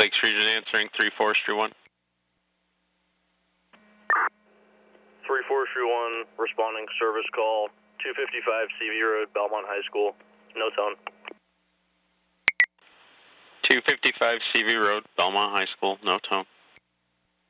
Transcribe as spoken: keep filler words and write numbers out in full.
Lakes Region answering three Forestry one. three Forestry one, responding service call, two fifty-five C V Road, Belmont High School, no tone. two fifty-five C V Road, Belmont High School, no tone.